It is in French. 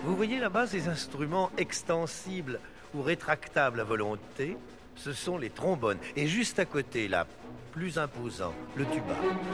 Vous voyez là-bas ces instruments extensibles ou rétractables à volonté? Ce sont les trombones. Et juste à côté, là, plus imposant, le tuba.